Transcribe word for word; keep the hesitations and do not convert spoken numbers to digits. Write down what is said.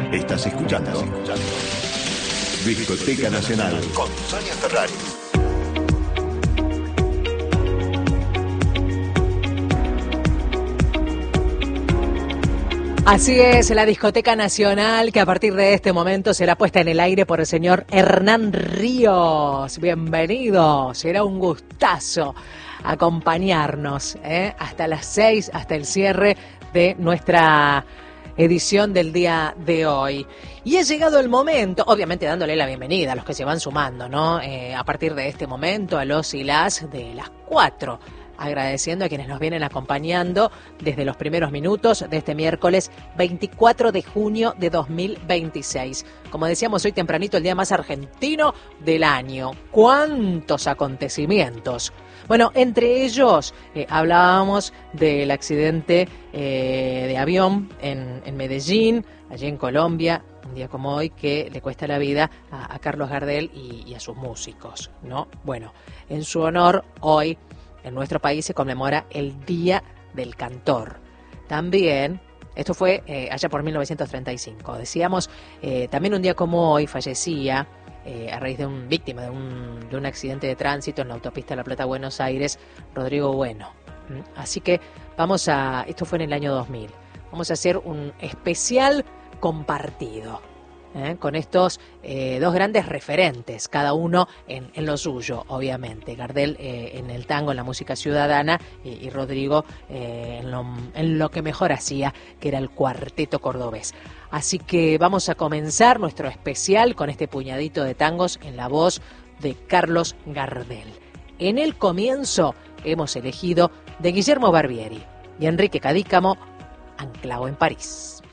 Estás escuchando, Estás escuchando Discoteca Nacional con Sonia Ferrari. Así es, la Discoteca Nacional, que a partir de este momento será puesta en el aire por el señor Hernán Ríos. Bienvenido, será un gustazo acompañarnos ¿eh? hasta las seis, hasta el cierre de nuestra edición del día de hoy. Y ha llegado el momento, obviamente dándole la bienvenida a los que se van sumando, ¿no? Eh, a partir de este momento, a los y las de las cuatro. Agradeciendo a quienes nos vienen acompañando desde los primeros minutos de este miércoles veinticuatro de junio de dos mil veintiséis. Como decíamos hoy tempranito, el día más argentino del año. ¿Cuántos acontecimientos? Bueno, entre ellos eh, hablábamos del accidente eh, de avión en, en Medellín, allí en Colombia, un día como hoy, que le cuesta la vida a, a Carlos Gardel y, y a sus músicos, ¿no? Bueno, en su honor, hoy en nuestro país se conmemora el Día del Cantor. También, esto fue eh, allá por mil novecientos treinta y cinco, decíamos, eh, también un día como hoy fallecía, eh, a raíz de un víctima de un, de un accidente de tránsito en la autopista de La Plata, Buenos Aires, Rodrigo Bueno. ¿Mm? Así que vamos a, esto fue en el año dos mil, vamos a hacer un especial compartido. ¿Eh? Con estos eh, dos grandes referentes, cada uno en, en lo suyo, obviamente. Gardel eh, en el tango, en la música ciudadana, y, y Rodrigo eh, en, lo, en lo que mejor hacía, que era el cuarteto cordobés. Así que vamos a comenzar nuestro especial con este puñadito de tangos en la voz de Carlos Gardel. En el comienzo hemos elegido de Guillermo Barbieri y Enrique Cadícamo, Anclao en París.